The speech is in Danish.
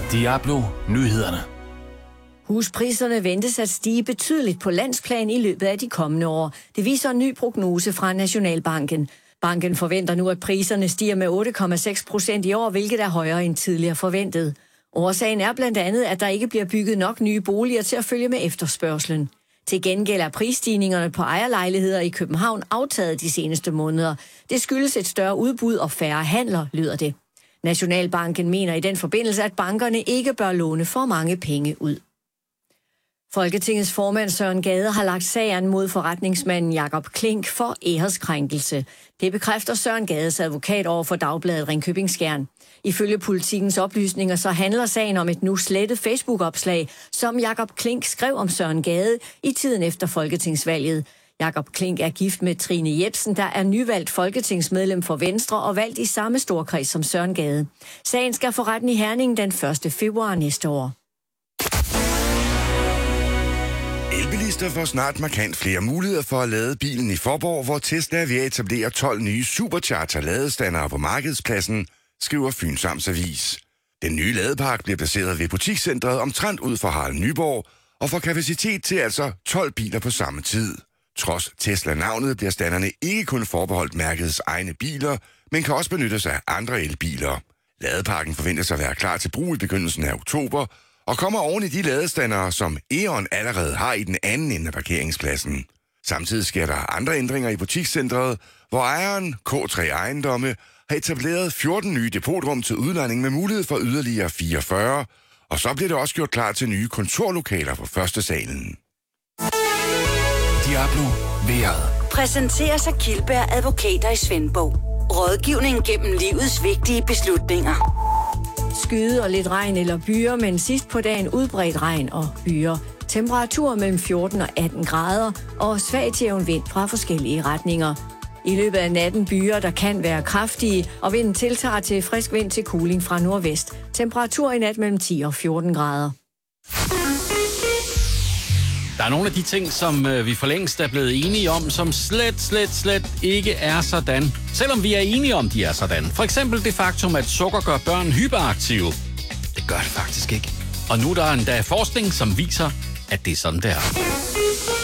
Diablo Nyhederne. Huspriserne ventes at stige betydeligt på landsplan i løbet af de kommende år. Det viser en ny prognose fra Nationalbanken. Banken forventer nu, at priserne stiger med 8,6% i år, hvilket er højere end tidligere forventet. Årsagen er blandt andet, at der ikke bliver bygget nok nye boliger til at følge med efterspørgslen. Til gengæld er prisstigningerne på ejerlejligheder i København aftaget de seneste måneder. Det skyldes et større udbud og færre handler, lyder det. Nationalbanken mener i den forbindelse, at bankerne ikke bør låne for mange penge ud. Folketingets formand Søren Gade har lagt sagen mod forretningsmanden Jakob Klink for æreskrænkelse. Det bekræfter Søren Gades advokat over for Dagbladet Ringkøbing Skjern. Ifølge Politikens oplysninger så handler sagen om et nu slettet Facebook-opslag, som Jakob Klink skrev om Søren Gade i tiden efter folketingsvalget. Jakob Klink er gift med Trine Jepsen, der er nyvalgt folketingsmedlem for Venstre og valgt i samme storkreds som Søren Gade. Sagen skal for retten i Herning den 1. februar næste år. Elbilister får snart markant flere muligheder for at lade bilen i Faaborg, hvor Tesla er ved at etablere 12 nye supercharger-ladestandere på markedspladsen, skriver Fyns Amts Avis. Den nye ladepark bliver placeret ved butikscentret omtrent ud for Harald Nyborg og får kapacitet til altså 12 biler på samme tid. Trods Tesla-navnet bliver standerne ikke kun forbeholdt mærkets egne biler, men kan også benyttes af andre elbiler. Ladeparken forventes at være klar til brug i begyndelsen af oktober, og kommer oven i de ladestandere, som E.ON allerede har i den anden ende af parkeringspladsen. Samtidig sker der andre ændringer i butikscentret, hvor ejeren K3 Ejendomme har etableret 14 nye depotrum til udlejning med mulighed for yderligere 44, og så bliver det også gjort klar til nye kontorlokaler på første salen. Diablo vejret. Præsenteres af Kildberg Advokater i Svendborg. Rådgivning gennem livets vigtige beslutninger. Skyde og lidt regn eller byer, men sidst på dagen udbredt regn og byer. Temperaturer mellem 14 og 18 grader og svag til jævn vind fra forskellige retninger. I løbet af natten byer, der kan være kraftige, og vinden tiltager til frisk vind til kuling fra nordvest. Temperatur i nat mellem 10 og 14 grader. Der er nogle af de ting, som vi for længst er blevet enige om, som slet ikke er sådan. Selvom vi er enige om, de er sådan. For eksempel det faktum, at sukker gør børn hyperaktive. Det gør det faktisk ikke. Og nu er der endda forskning, som viser, at det er sådan, det er.